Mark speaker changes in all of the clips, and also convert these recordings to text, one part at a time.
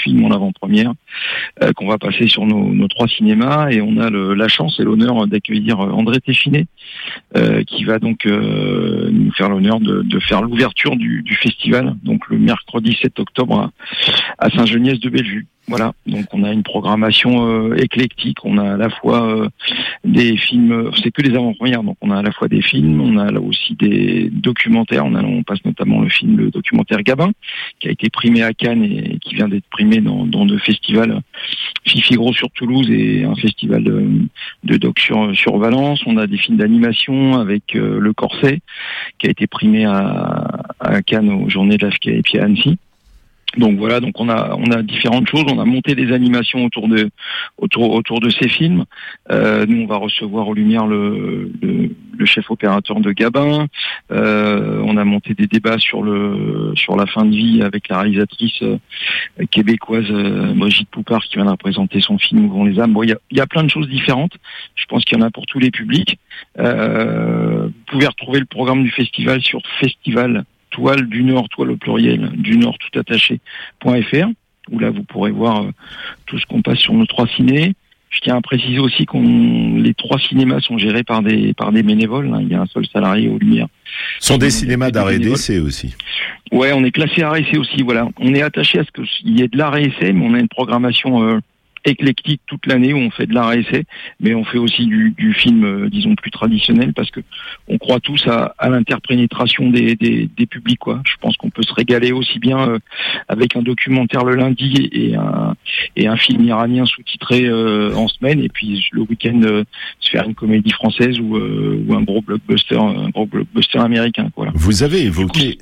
Speaker 1: film en avant-première qu'on va passer sur nos 3 cinémas, et on a la chance et l'honneur d'accueillir André Téchiné qui va donc nous faire l'honneur de faire l'ouverture du festival, donc le mercredi 7 octobre à Saint-Geniès-de-Bellevue. Voilà, donc on a une programmation éclectique, on a à la fois des films, c'est que les avant-premières, donc on a à la fois des films, on a là aussi des documentaires, on passe notamment le documentaire Gabin, qui a été primé à Cannes et qui vient d'être primé dans 2 festivals, Fifi Gros sur Toulouse et un festival de doc sur Valence. On a des films d'animation avec Le Corset, qui a été primé à Cannes aux Journées de l'AFCA et puis à Annecy. Donc voilà, donc on a différentes choses. On a monté des animations autour de ces films. Nous, on va recevoir aux Lumières le chef opérateur de Gabin. On a monté des débats sur la fin de vie avec la réalisatrice québécoise Brigitte Poupard, qui vient de représenter son film Ouvrons les âmes. Bon, il y a plein de choses différentes. Je pense qu'il y en a pour tous les publics. Vous pouvez retrouver le programme du festival sur Festival Toile du Nord, toile au pluriel, du Nord tout attaché.fr, où là vous pourrez voir tout ce qu'on passe sur nos 3 cinés. Je tiens à préciser aussi les 3 cinémas sont gérés par des bénévoles. Il y a un seul salarié aux Lumières.
Speaker 2: Ce sont des cinémas d'art et d'essai aussi.
Speaker 1: Ouais, on est classé art et essai aussi. Voilà, on est attaché à ce qu'il y ait de l'art et essai, mais on a une programmation éclectique toute l'année où on fait de l'art et essai, mais on fait aussi du film, disons, plus traditionnel, parce que on croit tous à l'interpénétration des publics, quoi. Je pense qu'on peut se régaler aussi bien avec un documentaire le lundi et un film iranien sous-titré en semaine, et puis le week-end se faire une comédie française ou un gros blockbuster américain, quoi.
Speaker 2: Vous avez évoqué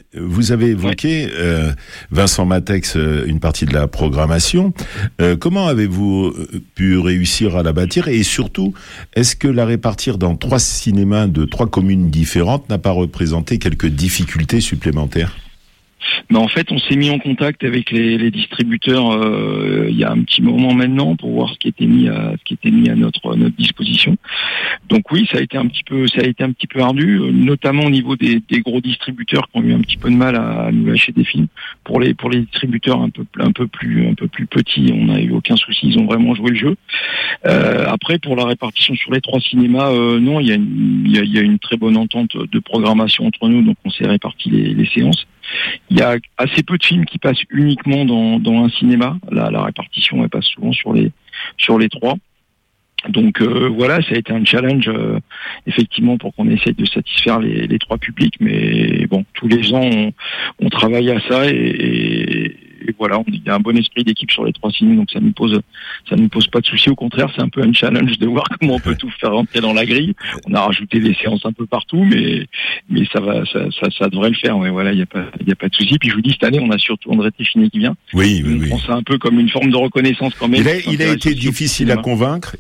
Speaker 2: Vincent Matex, une partie de la programmation. Comment avez-vous pu réussir à la bâtir, et surtout, est-ce que la répartir dans 3 cinémas de 3 communes différentes n'a pas représenté quelques difficultés supplémentaires ?
Speaker 1: En fait, on s'est mis en contact avec les distributeurs il y a un petit moment maintenant pour voir ce qui était mis à notre disposition. Donc oui, ça a été un petit peu ardu, notamment au niveau des gros distributeurs qui ont eu un petit peu de mal à nous lâcher des films. Pour les distributeurs un peu plus petits, on n'a eu aucun souci, ils ont vraiment joué le jeu. Après, pour la répartition sur les 3 cinémas, non, il y a une très bonne entente de programmation entre nous, donc on s'est réparti les séances. Il y a assez peu de films qui passent uniquement dans un cinéma. La répartition, elle passe souvent sur les 3. Donc voilà, ça a été un challenge effectivement pour qu'on essaye de satisfaire les 3 publics. Mais bon, tous les ans, on travaille à ça et voilà, il y a un bon esprit d'équipe sur les 3 cinémas, donc ça nous pose pas de soucis. Au contraire, c'est un peu un challenge de voir comment on peut tout faire rentrer dans la grille. On a rajouté des séances un peu partout, mais ça devrait le faire. Ouais, voilà, il y a pas de souci. Puis je vous dis, cette année, on a surtout André Téchiné qui vient.
Speaker 2: Oui.
Speaker 1: On prend ça un peu comme une forme de reconnaissance quand même.
Speaker 2: Il a été difficile à convaincre.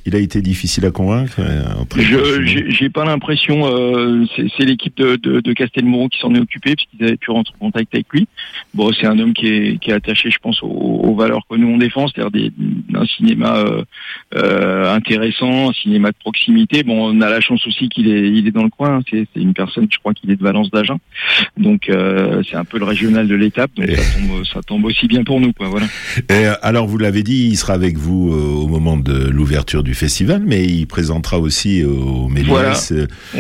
Speaker 1: J'ai pas l'impression. C'est l'équipe de Castelmoreau qui s'en est occupée, parce qu'ils avaient pu rentrer en contact avec lui. Bon, c'est un homme qui est attaché, je pense, aux valeurs que nous on défend, c'est-à-dire un cinéma intéressant, un cinéma de proximité. Bon, on a la chance aussi qu'il est dans le coin. C'est une personne, je crois qu'il est de Valence d'Agen, donc c'est un peu le régional de l'étape. Donc ça tombe aussi bien pour nous, quoi. Voilà.
Speaker 2: Et alors, vous l'avez dit, il sera avec vous au moment de l'ouverture du festival, mais il présentera aussi au Méliès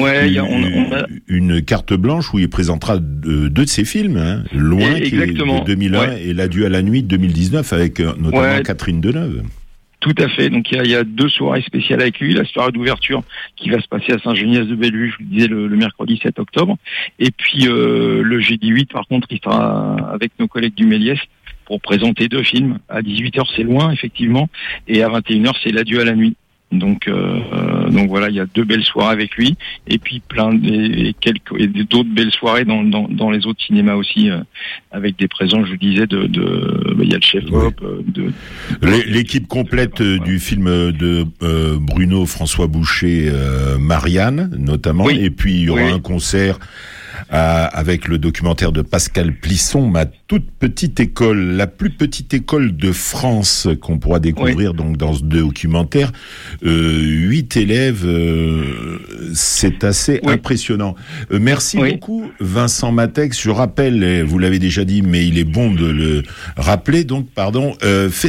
Speaker 2: une carte blanche où il présentera 2 de ses films, hein, Loin, qui est de 2001, et L'Adieu à la nuit de 2019, avec notamment Catherine Deneuve.
Speaker 1: Tout à fait. Donc il y a 2 soirées spéciales avec lui. La soirée d'ouverture qui va se passer à Saint-Geniès-de-Bellevue, je vous disais, le mercredi 7 octobre. Et puis le jeudi 8, par contre, il sera avec nos collègues du Méliès pour présenter 2 films. À 18h, c'est Loin, effectivement, et à 21h, c'est L'Adieu à la nuit. Donc voilà, il y a 2 belles soirées avec lui, et puis d'autres belles soirées dans les autres cinémas aussi, avec des présents, je vous disais, il y a le chef Hop,
Speaker 2: l'équipe complète du film de Bruno François Boucher, Marianne notamment, et puis il y aura un concert avec le documentaire de Pascal Plisson, Ma toute petite école, la plus petite école de France, qu'on pourra découvrir donc dans ce documentaire. 8 élèves, c'est assez impressionnant. Merci beaucoup, Vincent Matex. Je rappelle, vous l'avez déjà dit, mais il est bon de le rappeler, donc,